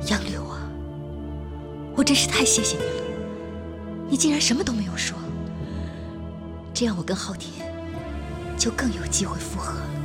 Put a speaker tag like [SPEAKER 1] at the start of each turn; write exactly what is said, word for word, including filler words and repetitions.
[SPEAKER 1] 杨柳啊，我真是太谢谢你了，你竟然什么都没有说，这样我跟昊天就更有机会复合。